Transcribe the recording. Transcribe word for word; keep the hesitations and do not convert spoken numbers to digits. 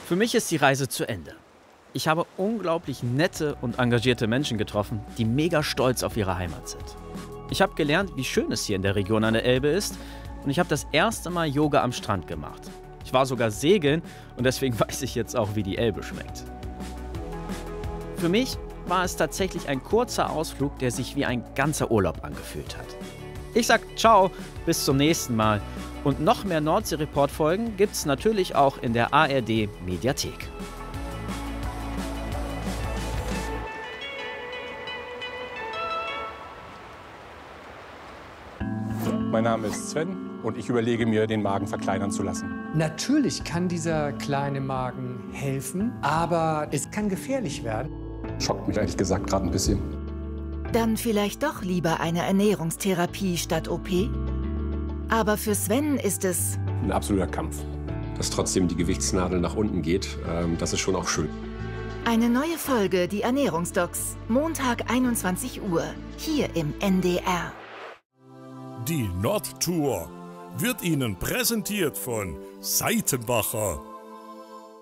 Für mich ist die Reise zu Ende. Ich habe unglaublich nette und engagierte Menschen getroffen, die mega stolz auf ihre Heimat sind. Ich habe gelernt, wie schön es hier in der Region an der Elbe ist, und ich habe das erste Mal Yoga am Strand gemacht. Ich war sogar segeln und deswegen weiß ich jetzt auch, wie die Elbe schmeckt. Für mich war es tatsächlich ein kurzer Ausflug, der sich wie ein ganzer Urlaub angefühlt hat. Ich sag ciao, bis zum nächsten Mal. Und noch mehr Nordsee-Report-Folgen gibt's natürlich auch in der A R D-Mediathek. Mein Name ist Sven und ich überlege mir, den Magen verkleinern zu lassen. Natürlich kann dieser kleine Magen helfen, aber es kann gefährlich werden. Schockt mich ehrlich gesagt gerade ein bisschen. Dann vielleicht doch lieber eine Ernährungstherapie statt O P? Aber für Sven ist es Ein absoluter Kampf. Dass trotzdem die Gewichtsnadel nach unten geht, ähm, das ist schon auch schön. eine neue Folge, die Ernährungsdocs. Montag einundzwanzig Uhr, hier im N D R. Die Nordtour wird Ihnen präsentiert von Seitenbacher.